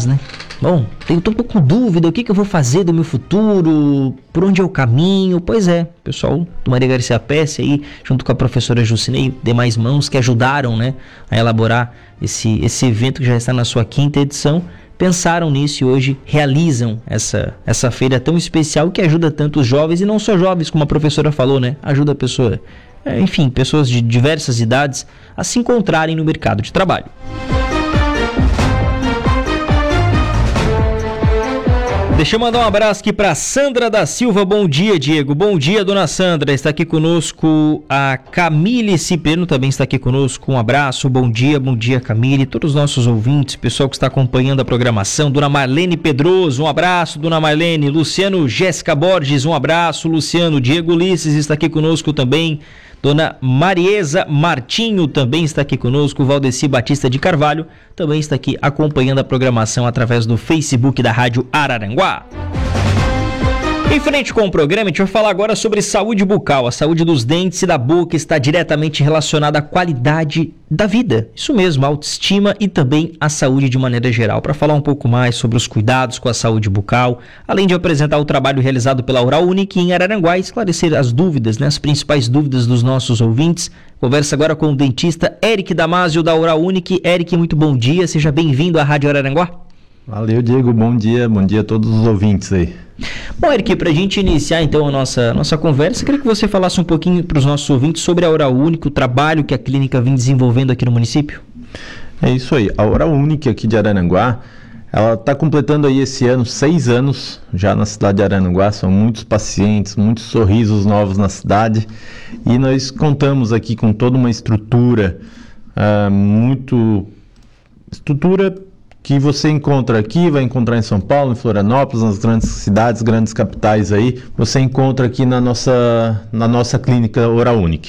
né? Bom, tô um pouco com dúvida, o que eu vou fazer do meu futuro, por onde é o caminho? Pois é, o pessoal do Maria Garcia Pesce aí, junto com a professora Jucinei e demais mãos que ajudaram, né, a elaborar esse evento que já está na sua 5ª edição, pensaram nisso e hoje realizam essa feira tão especial que ajuda tanto os jovens, e não só jovens, como a professora falou, né, ajuda a pessoa, enfim, pessoas de diversas idades a se encontrarem no mercado de trabalho. Deixa eu mandar um abraço aqui para Sandra da Silva. Bom dia, Diego. Bom dia, dona Sandra. Está aqui conosco a Camille Cipriano, também está aqui conosco. Um abraço, bom dia, Camille. Todos os nossos ouvintes, pessoal que está acompanhando a programação. Dona Marlene Pedroso, um abraço, dona Marlene. Luciano Jéssica Borges, um abraço. Luciano, Diego Ulisses está aqui conosco também. Dona Marieza Martinho também está aqui conosco. Valdeci Batista de Carvalho também está aqui acompanhando a programação através do Facebook da Rádio Araranguá. Em frente com o programa, a gente vai falar agora sobre saúde bucal. A saúde dos dentes e da boca está diretamente relacionada à qualidade da vida. Isso mesmo, a autoestima e também a saúde de maneira geral. Para falar um pouco mais sobre os cuidados com a saúde bucal, além de apresentar o trabalho realizado pela Oral Unique em Araranguá e esclarecer as dúvidas, né, as principais dúvidas dos nossos ouvintes, conversa agora com o dentista Eric Damasio da Oral Unique. Eric, muito bom dia, seja bem-vindo à Rádio Araranguá. Valeu, Diego, bom dia a todos os ouvintes aí. Bom, Eric, para a gente iniciar então a nossa conversa, queria que você falasse um pouquinho para os nossos ouvintes sobre a Oral Unique, o trabalho que a clínica vem desenvolvendo aqui no município. É isso aí, a Oral Unique aqui de Araranguá, ela está completando aí esse ano 6 anos já na cidade de Araranguá. São muitos pacientes, muitos sorrisos novos na cidade, e nós contamos aqui com toda uma estrutura, que você encontra aqui, vai encontrar em São Paulo, em Florianópolis, nas grandes cidades, grandes capitais aí, você encontra aqui na nossa clínica Oral Unique.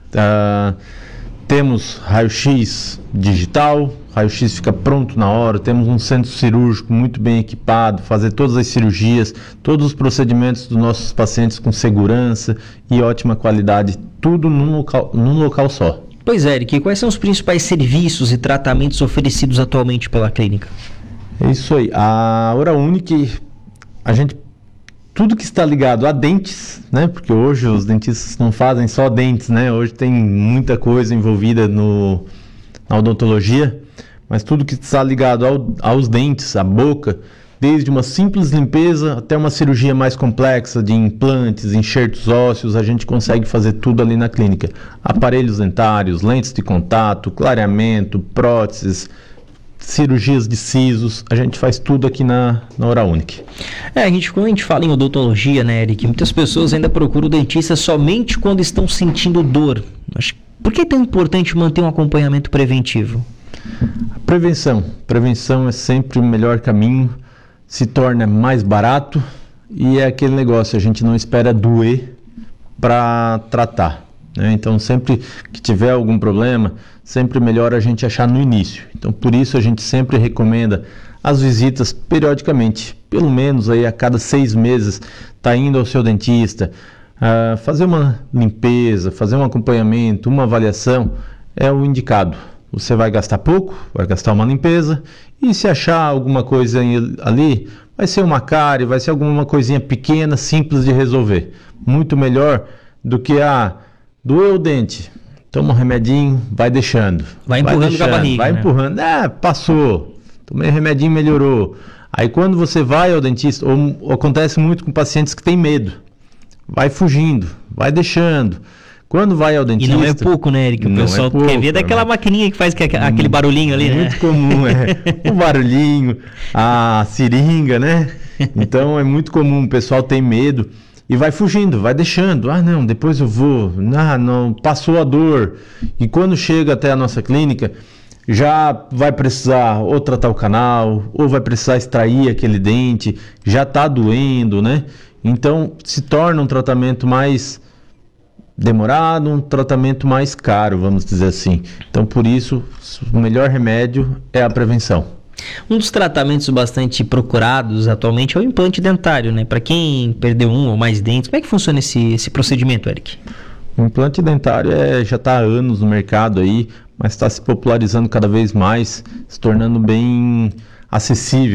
Temos raio-x digital, raio-x fica pronto na hora, temos um centro cirúrgico muito bem equipado, fazer todas as cirurgias, todos os procedimentos dos nossos pacientes com segurança e ótima qualidade, tudo num local só. Pois é, Eric, quais são os principais serviços e tratamentos oferecidos atualmente pela clínica? É isso aí, a Oral Unique, tudo que está ligado a dentes, né? Porque hoje os dentistas não fazem só dentes, né? Hoje tem muita coisa envolvida na odontologia, mas tudo que está ligado aos dentes, à boca, desde uma simples limpeza até uma cirurgia mais complexa de implantes, enxertos ósseos, a gente consegue fazer tudo ali na clínica. Aparelhos dentários, lentes de contato, clareamento, próteses, cirurgias de sisos, a gente faz tudo aqui na Oral Unique. Quando a gente fala em odontologia, né, Eric, muitas pessoas ainda procuram o dentista somente quando estão sentindo dor. Por que é tão importante manter um acompanhamento preventivo? Prevenção é sempre o melhor caminho, se torna mais barato e é aquele negócio, a gente não espera doer para tratar, né? Então sempre que tiver algum problema, sempre melhor a gente achar no início. Então por isso a gente sempre recomenda as visitas periodicamente, pelo menos aí a cada 6 meses, tá indo ao seu dentista, fazer uma limpeza, fazer um acompanhamento, uma avaliação é o indicado. Você vai gastar pouco, vai gastar uma limpeza, e se achar alguma coisa ali, vai ser uma cárie, vai ser alguma coisinha pequena, simples de resolver. Muito melhor do que doeu o dente, toma um remedinho, vai deixando. Vai empurrando com a barriga. Vai empurrando, passou, tomei um remedinho, melhorou. Aí quando você vai ao dentista, ou acontece muito com pacientes que têm medo, vai fugindo, vai deixando. Quando vai ao dentista... E não é pouco, né, Eric? O pessoal quer ver daquela maquininha que faz aquele barulhinho ali, né? Muito comum, o barulhinho, a seringa, né? Então é muito comum, o pessoal tem medo e vai fugindo, vai deixando. Não, depois eu vou. Não, passou a dor. E quando chega até a nossa clínica, já vai precisar ou tratar o canal, ou vai precisar extrair aquele dente, já está doendo, né? Então se torna um tratamento mais demorado, um tratamento mais caro, vamos dizer assim. Então, por isso, o melhor remédio é a prevenção. Um dos tratamentos bastante procurados atualmente é o implante dentário, né? Para quem perdeu um ou mais dentes, como é que funciona esse procedimento, Eric? O implante dentário já está há anos no mercado aí, mas está se popularizando cada vez mais, se tornando bem acessível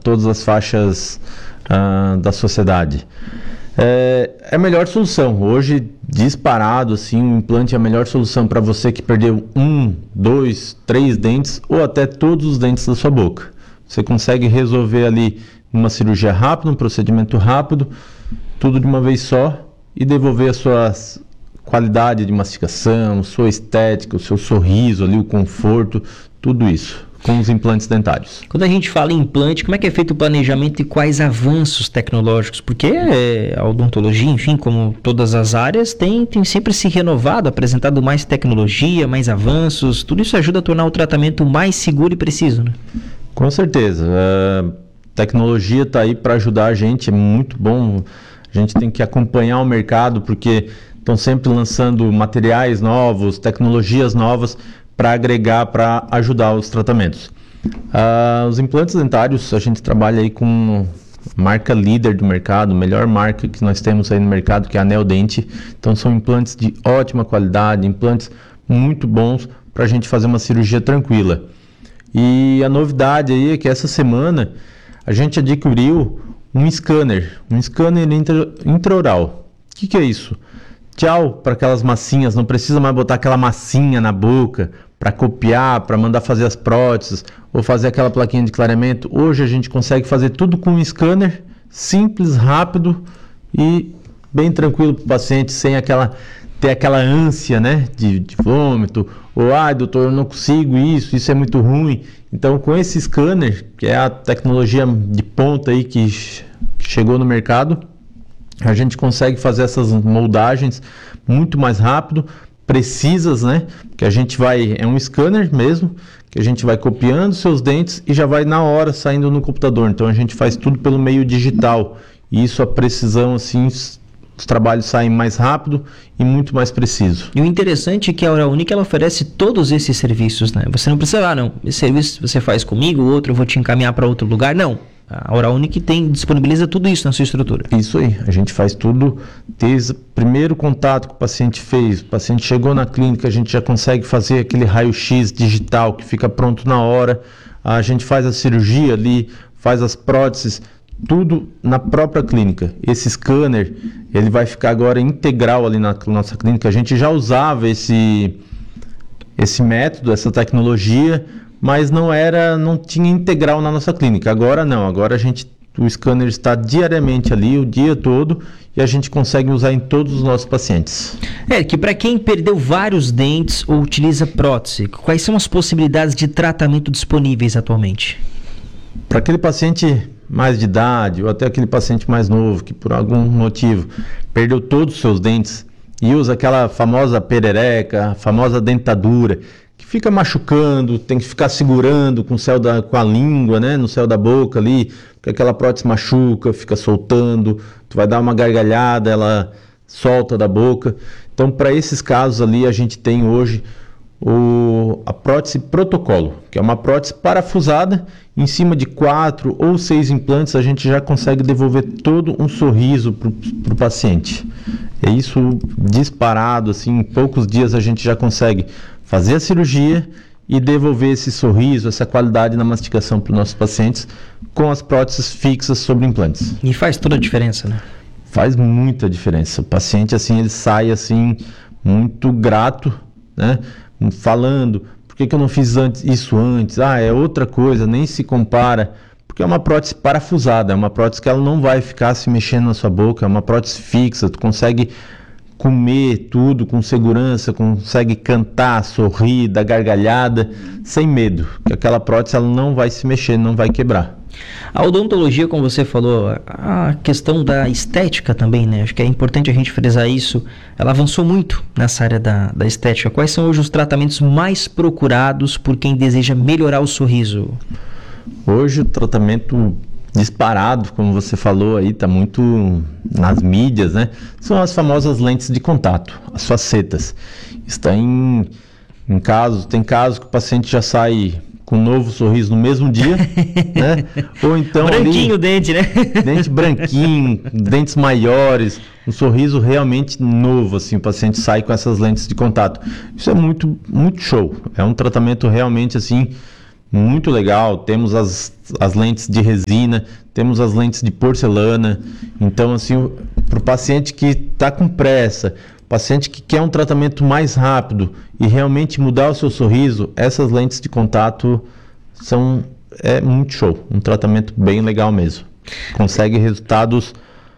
todas as faixas da sociedade. É a melhor solução. Hoje, disparado, assim, o implante é a melhor solução para você que perdeu 1, 2, 3 dentes ou até todos os dentes da sua boca. Você consegue resolver ali uma cirurgia rápida, um procedimento rápido, tudo de uma vez só e devolver a sua qualidade de mastigação, sua estética, o seu sorriso ali, o conforto, tudo isso com os implantes dentários. Quando a gente fala em implante, como é que é feito o planejamento e quais avanços tecnológicos? Porque a odontologia, enfim, como todas as áreas, tem sempre se renovado, apresentado mais tecnologia, mais avanços, tudo isso ajuda a tornar o tratamento mais seguro e preciso, né? Com certeza. A tecnologia está aí para ajudar a gente, é muito bom. A gente tem que acompanhar o mercado, porque estão sempre lançando materiais novos, tecnologias novas, para agregar, para ajudar os tratamentos. Os implantes dentários, a gente trabalha aí com marca líder do mercado, melhor marca que nós temos aí no mercado, que é a Neodente. Então são implantes de ótima qualidade, implantes muito bons para a gente fazer uma cirurgia tranquila. E a novidade aí é que essa semana a gente adquiriu um scanner intraoral. O que é isso? Tchau para aquelas massinhas, não precisa mais botar aquela massinha na boca para copiar, para mandar fazer as próteses ou fazer aquela plaquinha de clareamento. Hoje a gente consegue fazer tudo com um scanner simples, rápido e bem tranquilo para o paciente, sem ter aquela ânsia, né, de vômito, ou doutor, eu não consigo isso é muito ruim. Então com esse scanner, que é a tecnologia de ponta aí que chegou no mercado, a gente consegue fazer essas moldagens muito mais rápido, precisas, né? Que a gente é um scanner mesmo, que a gente vai copiando seus dentes e já vai na hora saindo no computador. Então a gente faz tudo pelo meio digital. E isso, a precisão, assim, os trabalhos saem mais rápido e muito mais preciso. E o interessante é que a Oral Unique ela oferece todos esses serviços, né? Você não precisa, não, esse serviço você faz comigo, o outro eu vou te encaminhar para outro lugar, não. A Oral Unique disponibiliza tudo isso na sua estrutura. Isso aí, a gente faz tudo desde o primeiro contato que o paciente fez, o paciente chegou na clínica, a gente já consegue fazer aquele raio-x digital que fica pronto na hora, a gente faz a cirurgia ali, faz as próteses, tudo na própria clínica. Esse scanner, ele vai ficar agora integral ali na nossa clínica. A gente já usava esse método, essa tecnologia, mas não tinha integral na nossa clínica. Agora não, agora o scanner está diariamente ali, o dia todo, e a gente consegue usar em todos os nossos pacientes. Que para quem perdeu vários dentes ou utiliza prótese, quais são as possibilidades de tratamento disponíveis atualmente? Para aquele paciente mais de idade, ou até aquele paciente mais novo, que por algum motivo perdeu todos os seus dentes e usa aquela famosa perereca, a famosa dentadura, que fica machucando, tem que ficar segurando com a língua, né, no céu da boca ali, porque aquela prótese machuca, fica soltando, tu vai dar uma gargalhada, ela solta da boca. Então, para esses casos ali, a gente tem hoje a prótese protocolo, que é uma prótese parafusada, em cima de 4 ou 6 implantes, a gente já consegue devolver todo um sorriso para o paciente. É isso disparado, assim, em poucos dias a gente já consegue fazer a cirurgia e devolver esse sorriso, essa qualidade na mastigação para os nossos pacientes com as próteses fixas sobre implantes. E faz toda a diferença, né? Faz muita diferença. O paciente, assim, ele sai, assim, muito grato, né? Falando, por que eu não fiz isso antes? É outra coisa, nem se compara. Porque é uma prótese parafusada, é uma prótese que ela não vai ficar se mexendo na sua boca, é uma prótese fixa, tu consegue comer tudo com segurança, consegue cantar, sorrir, dar gargalhada, sem medo, que aquela prótese ela não vai se mexer, não vai quebrar. A odontologia, como você falou, a questão da estética também, né? Acho que é importante a gente frisar isso. Ela avançou muito nessa área da estética. Quais são hoje os tratamentos mais procurados por quem deseja melhorar o sorriso? Hoje o tratamento disparado, como você falou aí, está muito nas mídias, né? São as famosas lentes de contato, as facetas. Está em casos, tem casos que o paciente já sai com um novo sorriso no mesmo dia, né? Ou então branquinho o dente, né? Dente branquinho, dentes maiores, um sorriso realmente novo, assim, o paciente sai com essas lentes de contato. Isso é muito, muito show. É um tratamento realmente, assim, muito legal. Temos as lentes de resina, temos as lentes de porcelana. Então, assim, para o paciente que está com pressa, paciente que quer um tratamento mais rápido e realmente mudar o seu sorriso, essas lentes de contato é muito show. Um tratamento bem legal mesmo. Consegue resultados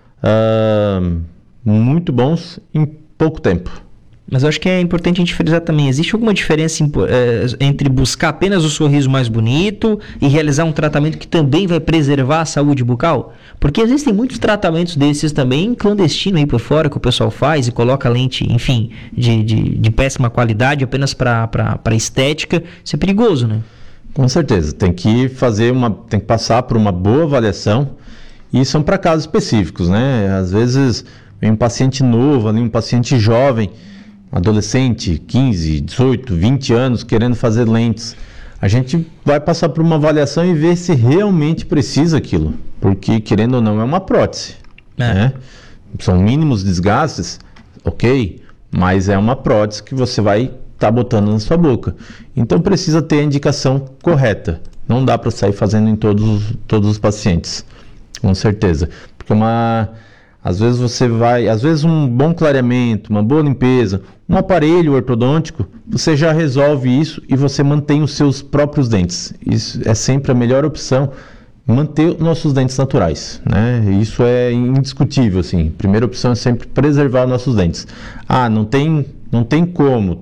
muito bons em pouco tempo. Mas eu acho que é importante a gente frisar também, existe alguma diferença entre buscar apenas o sorriso mais bonito e realizar um tratamento que também vai preservar a saúde bucal? Porque existem muitos tratamentos desses também clandestinos aí por fora que o pessoal faz e coloca lente, enfim, de péssima qualidade apenas para estética. Isso é perigoso, né? Com certeza, tem que passar por uma boa avaliação e são para casos específicos, né? Às vezes vem um paciente novo ali, um paciente jovem, adolescente, 15, 18, 20 anos, querendo fazer lentes. A gente vai passar por uma avaliação e ver se realmente precisa aquilo, porque querendo ou não é uma prótese, né? São mínimos desgastes, ok, mas é uma prótese que você vai estar botando na sua boca. Então precisa ter a indicação correta. Não dá para sair fazendo em todos os pacientes, com certeza, porque às vezes um bom clareamento, uma boa limpeza, um aparelho ortodôntico, você já resolve isso e você mantém os seus próprios dentes. Isso é sempre a melhor opção, manter os nossos dentes naturais, né? Isso é indiscutível, assim. Primeira opção é sempre preservar os nossos dentes. Não tem como,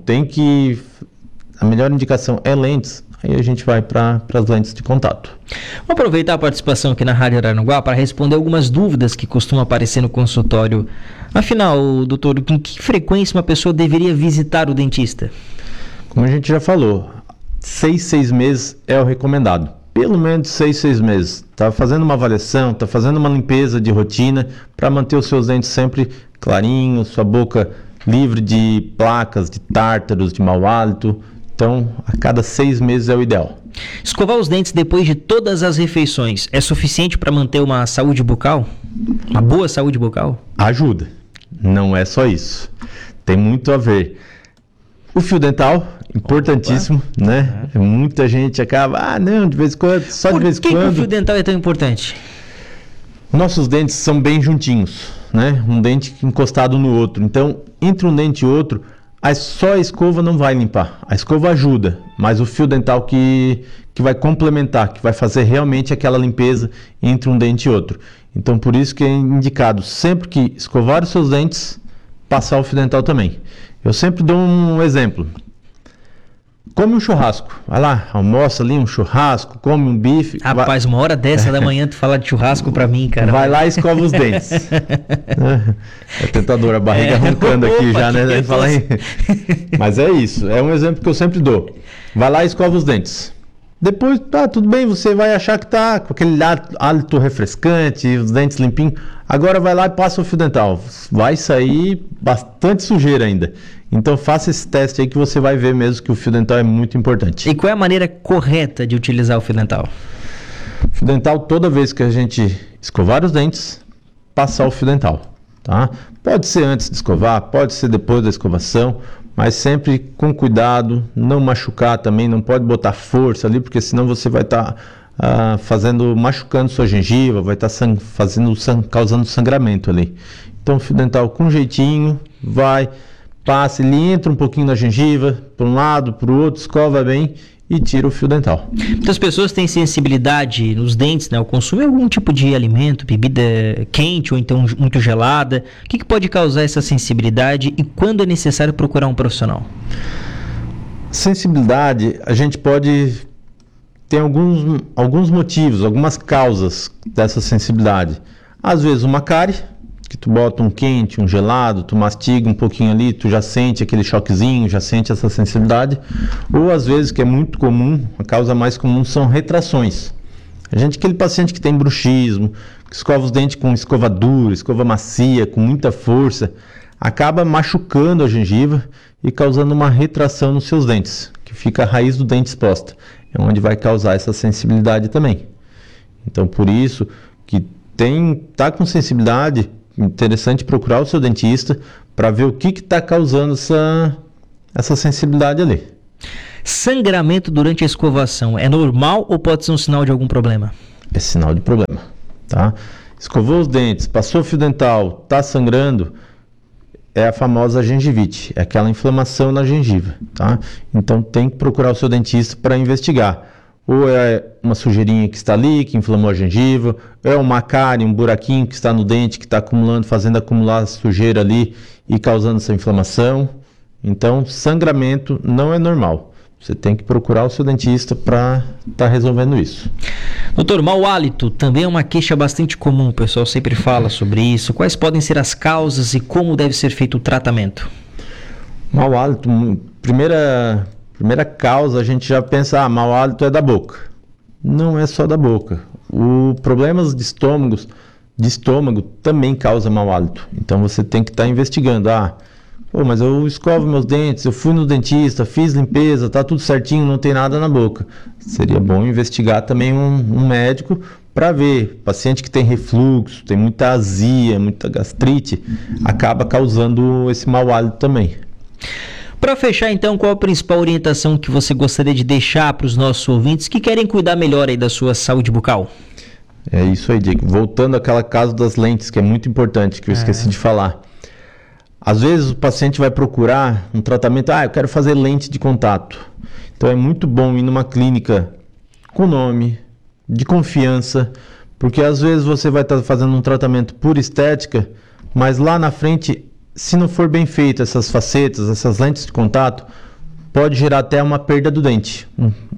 a melhor indicação é lentes. Aí a gente vai para as lentes de contato. Vou aproveitar a participação aqui na Rádio Araranguá para responder algumas dúvidas que costumam aparecer no consultório. Afinal, doutor, com que frequência uma pessoa deveria visitar o dentista? Como a gente já falou, 6 meses é o recomendado. Pelo menos 6 meses. Está fazendo uma avaliação, está fazendo uma limpeza de rotina para manter os seus dentes sempre clarinhos, sua boca livre de placas, de tártaros, de mau hálito. Então, a cada 6 meses é o ideal. Escovar os dentes depois de todas as refeições é suficiente para manter uma saúde bucal? Uma boa saúde bucal? Ajuda. Não é só isso. Tem muito a ver. O fio dental, importantíssimo, né? Muita gente acaba, de vez em quando, só de vez em quando. Por que o fio dental é tão importante? Nossos dentes são bem juntinhos, né? Um dente encostado no outro. Então, entre um dente e outro, só a escova não vai limpar. A escova ajuda, mas o fio dental que vai complementar, que vai fazer realmente aquela limpeza entre um dente e outro. Então, por isso que é indicado, sempre que escovar os seus dentes, passar o fio dental também. Eu sempre dou um exemplo. Come um churrasco. Vai lá, almoça ali um churrasco, come um bife. Rapaz, uma hora dessa da manhã tu fala de churrasco pra mim, cara. Vai lá e escova os dentes. É tentador, a barriga roncando aqui já, né? Fala aí. Mas é isso, é um exemplo que eu sempre dou. Vai lá e escova os dentes. Depois, tudo bem, você vai achar que tá com aquele hálito refrescante, os dentes limpinhos. Agora vai lá e passa o fio dental. Vai sair bastante sujeira ainda. Então faça esse teste aí que você vai ver mesmo que o fio dental é muito importante. E qual é a maneira correta de utilizar o fio dental? O fio dental, toda vez que a gente escovar os dentes, passar o fio dental, tá? Pode ser antes de escovar, pode ser depois da escovação, mas sempre com cuidado, não machucar também, não pode botar força ali, porque senão você vai estar machucando sua gengiva, vai estar causando sangramento ali. Então o fio dental com jeitinho, passa, ele entra um pouquinho na gengiva, para um lado, para o outro, escova bem e tira o fio dental. Muitas pessoas têm sensibilidade nos dentes, né, ao consumir algum tipo de alimento, bebida quente ou então muito gelada. O que pode causar essa sensibilidade e quando é necessário procurar um profissional? Sensibilidade, a gente pode ter alguns motivos, algumas causas dessa sensibilidade. Às vezes uma cárie, que tu bota um quente, um gelado, tu mastiga um pouquinho ali, tu já sente aquele choquezinho, já sente essa sensibilidade. Ou às vezes, que é muito comum, a causa mais comum são retrações. Aquele paciente que tem bruxismo, que escova os dentes com escova dura, escova macia, com muita força, acaba machucando a gengiva e causando uma retração nos seus dentes, que fica a raiz do dente exposta. É onde vai causar essa sensibilidade também. Então, por isso que tá com sensibilidade, interessante procurar o seu dentista para ver o que está causando essa sensibilidade ali. Sangramento durante a escovação é normal ou pode ser um sinal de algum problema? É sinal de problema, tá? Escovou os dentes, passou fio dental, tá sangrando, é a famosa gengivite, é aquela inflamação na gengiva, tá? Então tem que procurar o seu dentista para investigar. Ou é uma sujeirinha que está ali, que inflamou a gengiva, ou é uma cárie, um buraquinho que está no dente, que está acumulando, fazendo acumular a sujeira ali e causando essa inflamação. Então, sangramento não é normal. Você tem que procurar o seu dentista para estar resolvendo isso. Doutor, mau hálito também é uma queixa bastante comum, o pessoal sempre fala sobre isso. Quais podem ser as causas e como deve ser feito o tratamento? Mau hálito, primeira causa, a gente já pensa, mau hálito é da boca. Não é só da boca. Problemas de estômago também causa mau hálito. Então você tem que estar investigando. Mas eu escovo meus dentes, eu fui no dentista, fiz limpeza, tá tudo certinho, não tem nada na boca. Seria bom investigar também um médico para ver. Paciente que tem refluxo, tem muita azia, muita gastrite, acaba causando esse mau hálito também. Para fechar, então, qual a principal orientação que você gostaria de deixar para os nossos ouvintes que querem cuidar melhor aí da sua saúde bucal? É isso aí, Diego. Voltando àquela caso das lentes, que é muito importante, que eu esqueci de falar. Às vezes o paciente vai procurar um tratamento, eu quero fazer lente de contato. Então é muito bom ir numa clínica com nome, de confiança, porque às vezes você vai estar fazendo um tratamento por estética, mas lá na frente, se não for bem feito essas facetas, essas lentes de contato, pode gerar até uma perda do dente.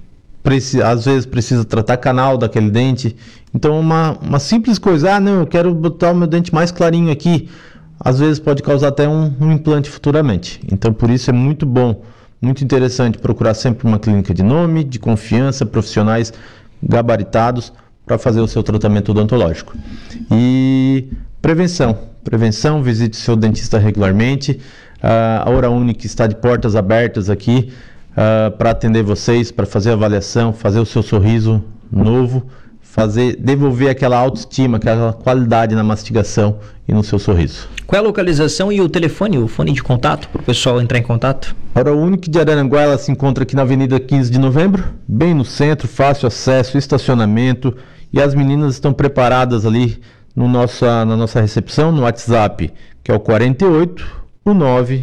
Às vezes precisa tratar canal daquele dente. Então uma simples coisa, eu quero botar o meu dente mais clarinho aqui, às vezes pode causar até um implante futuramente. Então por isso é muito bom, muito interessante procurar sempre uma clínica de nome, de confiança, profissionais gabaritados para fazer o seu tratamento odontológico. E prevenção, visite seu dentista regularmente. A Hora Unic está de portas abertas aqui para atender vocês, para fazer a avaliação, fazer o seu sorriso novo, devolver aquela autoestima, aquela qualidade na mastigação e no seu sorriso. Qual é a localização e o telefone, o fone de contato para o pessoal entrar em contato? A Hora Unic de Araranguá, ela se encontra aqui na Avenida 15 de Novembro, bem no centro, fácil acesso, estacionamento, e as meninas estão preparadas ali na nossa recepção, no WhatsApp, que é o 48 9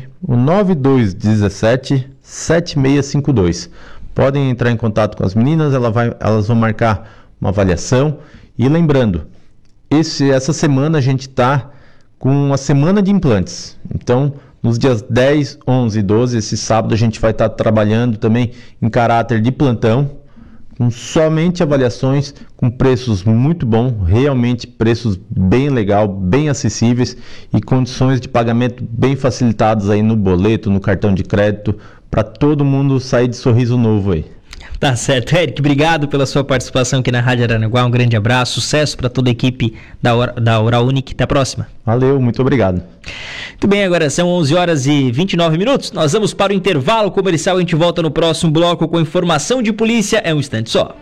9217 7652. Podem entrar em contato com as meninas, elas vão marcar uma avaliação. E lembrando, essa semana a gente está com a semana de implantes. Então, nos dias 10, 11 e 12, esse sábado a gente vai estar trabalhando também em caráter de plantão, com somente avaliações com preços muito bons, realmente preços bem legal, bem acessíveis e condições de pagamento bem facilitadas aí no boleto, no cartão de crédito, para todo mundo sair de sorriso novo aí. Tá certo, Eric, obrigado pela sua participação aqui na Rádio Araranguá, um grande abraço, sucesso para toda a equipe da Hora Unic, até a próxima. Valeu, muito obrigado. Muito bem, agora são 11 horas e 29 minutos, nós vamos para o intervalo comercial, a gente volta no próximo bloco com informação de polícia, é um instante só.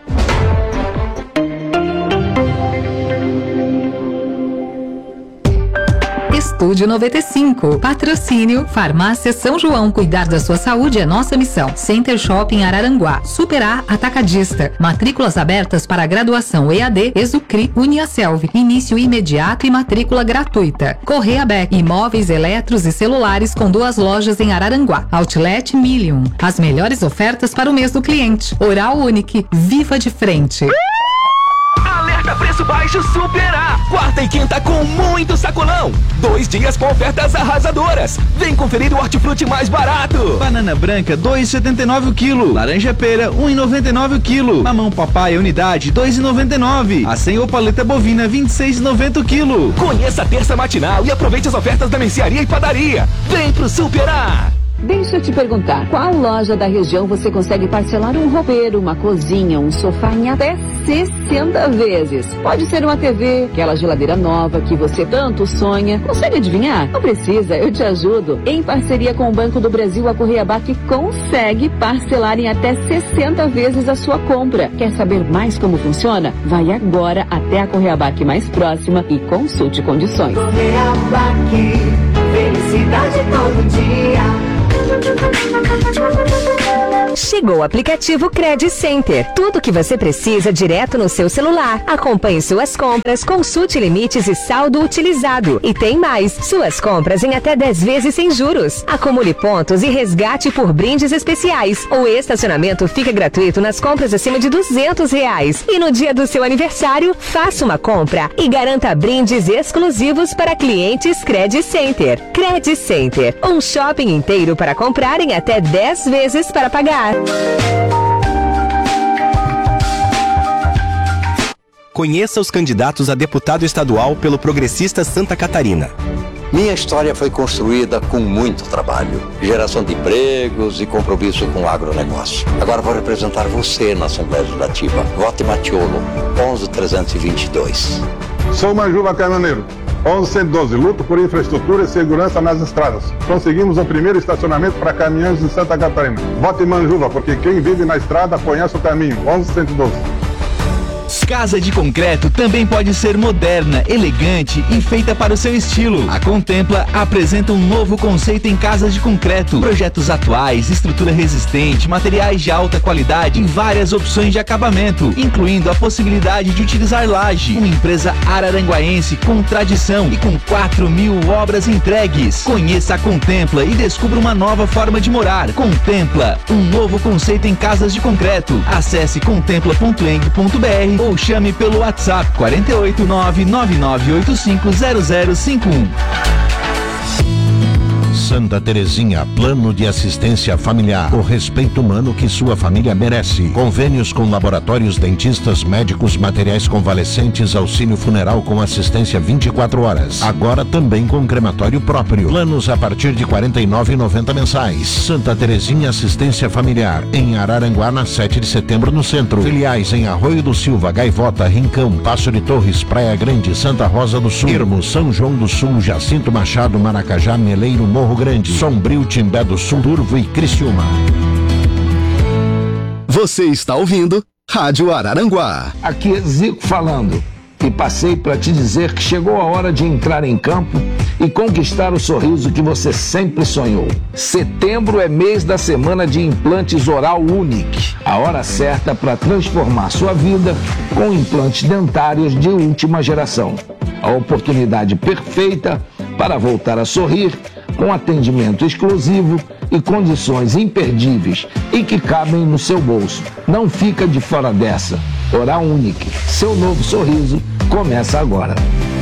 Estúdio 95. Patrocínio Farmácia São João. Cuidar da sua saúde é nossa missão. Center Shopping Araranguá. Superar Atacadista. Matrículas abertas para graduação EAD, Exucri, Uniaselv. Início imediato e matrícula gratuita. Correia Beck. Imóveis, eletros e celulares com 2 lojas em Araranguá. Outlet Million. As melhores ofertas para o mês do cliente. Oral Unic. Viva de frente. Alerta preço baixo Superar. Quarta e quinta com muito sacolão. 2 dias com ofertas arrasadoras. Vem conferir o hortifruti mais barato. Banana branca 2,79 o quilo. Laranja pera 1,99 o quilo. Mamão papai unidade 2,99. A sem ou paleta bovina 26,90 o quilo. Conheça a terça matinal e aproveite as ofertas da mercearia e padaria. Vem pro Superar. Deixa eu te perguntar, qual loja da região você consegue parcelar um roupeiro, uma cozinha, um sofá em até 60 vezes? Pode ser uma TV, aquela geladeira nova que você tanto sonha. Consegue adivinhar? Não precisa, eu te ajudo. Em parceria com o Banco do Brasil, a Correia Bac consegue parcelar em até 60 vezes a sua compra. Quer saber mais como funciona? Vai agora até a Correia Bac mais próxima e consulte condições. Correia Bac, felicidade todo dia. Chegou o aplicativo Credit Center. Tudo que você precisa direto no seu celular. Acompanhe suas compras, consulte limites e saldo utilizado. E tem mais, suas compras em até 10 vezes sem juros. Acumule pontos e resgate por brindes especiais. O estacionamento fica gratuito nas compras acima de R$200. E no dia do seu aniversário, faça uma compra e garanta brindes exclusivos para clientes Credit Center. Credit Center, um shopping inteiro para comprar em até 10 vezes para pagar. Conheça os candidatos a deputado estadual pelo Progressista Santa Catarina. Minha história foi construída com muito trabalho, geração de empregos e compromisso com o agronegócio. Agora vou representar você na Assembleia Legislativa. Vote Matiolo, 11.322. Sou Manjuva Caminhoneiro, 11.112. Luto por infraestrutura e segurança nas estradas. Conseguimos o primeiro estacionamento para caminhões em Santa Catarina. Vote Manjuva, porque quem vive na estrada conhece o caminho. 11.112. Casa de concreto também pode ser moderna, elegante e feita para o seu estilo. A Contempla apresenta um novo conceito em casas de concreto. Projetos atuais, estrutura resistente, materiais de alta qualidade e várias opções de acabamento, incluindo a possibilidade de utilizar laje. Uma empresa araranguaense com tradição e com 4.000 obras entregues. Conheça a Contempla e descubra uma nova forma de morar. Contempla, um novo conceito em casas de concreto. Acesse contempla.eng.br ou chame pelo WhatsApp 489-9985-0051. Santa Terezinha, plano de assistência familiar. O respeito humano que sua família merece. Convênios com laboratórios, dentistas, médicos, materiais convalescentes, auxílio funeral com assistência 24 horas. Agora também com crematório próprio. Planos a partir de R$ 49,90 mensais. Santa Terezinha Assistência Familiar. Em Araranguá, na 7 de setembro, no centro. Filiais em Arroio do Silva, Gaivota, Rincão, Passo de Torres, Praia Grande, Santa Rosa do Sul, Ermo, São João do Sul, Jacinto Machado, Maracajá, Meleiro, Morro Grande, Sombrio, Timbé do Sul, Turvo e Criciúma. Você está ouvindo Rádio Araranguá. Aqui é Zico falando. E passei para te dizer que chegou a hora de entrar em campo e conquistar o sorriso que você sempre sonhou. Setembro é mês da semana de implantes Oral Unique. A hora certa para transformar sua vida com implantes dentários de última geração. A oportunidade perfeita para voltar a sorrir com atendimento exclusivo e condições imperdíveis e que cabem no seu bolso. Não fica de fora dessa. Oral Unique, seu novo sorriso começa agora.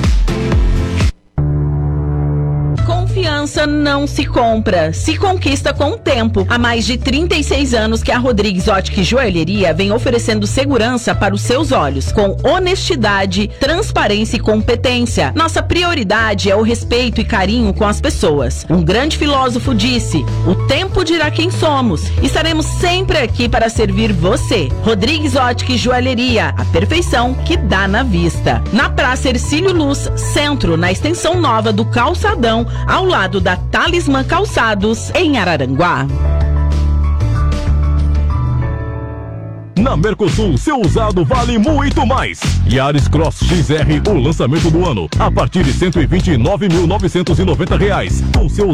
Confiança não se compra, se conquista com o tempo. Há mais de 36 anos que a Rodrigues Ótica e Joalheria vem oferecendo segurança para os seus olhos, com honestidade, transparência e competência. Nossa prioridade é o respeito e carinho com as pessoas. Um grande filósofo disse: o tempo dirá quem somos. Estaremos sempre aqui para servir você. Rodrigues Ótica e Joalheria, a perfeição que dá na vista. Na Praça Hercílio Luz, centro, na extensão nova do Calçadão, ao lado da Talismã Calçados, em Araranguá. Na Mercosul, seu usado vale muito mais. Yaris Cross XR, o lançamento do ano, a partir de R$ 129.990, com seu